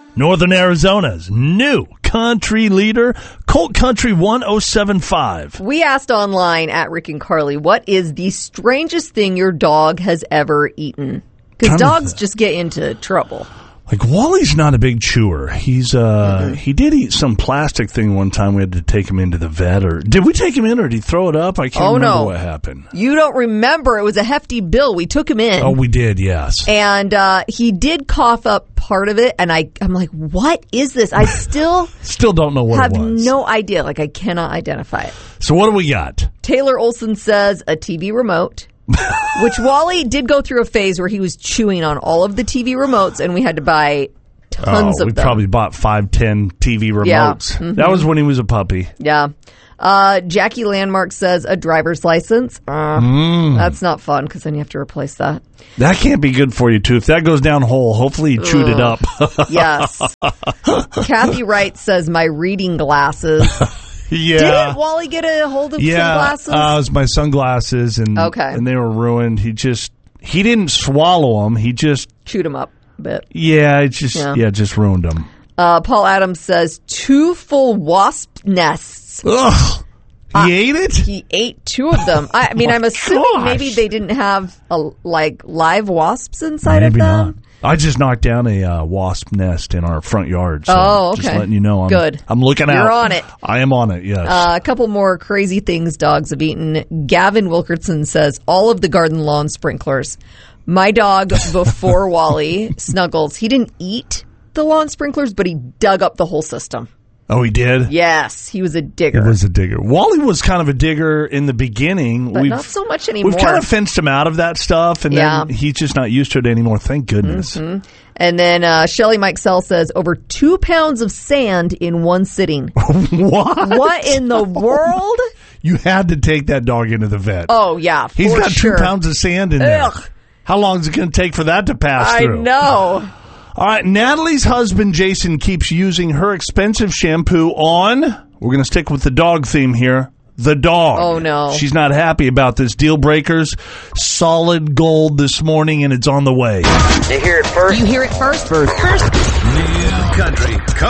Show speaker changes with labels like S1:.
S1: Northern Arizona's new country leader, Colt Country 1075.
S2: We asked online at Rick and Carly, what is the strangest thing your dog has ever eaten? Because dogs just get into trouble.
S1: Like, Wally's not a big chewer. He's he did eat some plastic thing one time. We had to take him into the vet. Or did we take him in, or did he throw it up? I can't remember what happened.
S2: You don't remember. It was a hefty bill. We took him in.
S1: Oh, we did, yes.
S2: And he did cough up part of it, and I'm like, what is this? I still
S1: don't know what it was.
S2: Have no idea. Like, I cannot identify it.
S1: So what do we got?
S2: Taylor Olson says a TV remote. Which Wally did go through a phase where he was chewing on all of the TV remotes, and we had to buy tons of them.
S1: We probably bought 5-10 TV remotes.
S2: Yeah. Mm-hmm.
S1: That was when he was a puppy.
S2: Yeah. Jackie Landmark says a driver's license. That's not fun, because then you have to replace that.
S1: That can't be good for you, too. If that goes down whole, hopefully you chewed it up.
S2: Yes. Kathy Wright says my reading glasses.
S1: Yeah.
S2: Didn't Wally get a hold of some glasses?
S1: It was my sunglasses, and they were ruined. He didn't swallow them. He just
S2: chewed them up a bit.
S1: Yeah, just ruined them.
S2: Paul Adams says 2 full wasp nests.
S1: Ugh. He ate it?
S2: He ate 2 of them. I mean, I'm assuming maybe they didn't have live wasps inside of them.
S1: Not. I just knocked down a wasp nest in our front yard. So
S2: okay.
S1: Just letting you know.
S2: Good.
S1: I'm looking out.
S2: You're on it.
S1: I am on it, yes.
S2: A couple more crazy things dogs have eaten. Gavin Wilkerson says all of the garden lawn sprinklers. My dog, before Wally, Snuggles, he didn't eat the lawn sprinklers, but he dug up the whole system.
S1: Oh, he did?
S2: Yes, he was a digger.
S1: He was a digger. Wally was kind of a digger in the beginning.
S2: But not so much anymore.
S1: We've kind of fenced him out of that stuff, and then he's just not used to it anymore. Thank goodness.
S2: Mm-hmm. And then Shelly Mikesell says over 2 pounds of sand in one sitting.
S1: What?
S2: What in the world?
S1: You had to take that dog into the vet.
S2: Oh, yeah, for
S1: He's got
S2: sure.
S1: 2 pounds of sand in there.
S2: Ugh.
S1: How long is it going to take for that to pass through?
S2: I know.
S1: All right, Natalie's husband, Jason, keeps using her expensive shampoo on, we're going to stick with the dog theme here, the dog.
S2: Oh, no.
S1: She's not happy about this. Deal Breakers, solid gold this morning, and it's on the way.
S3: You hear it first?
S4: You hear it first?
S3: New country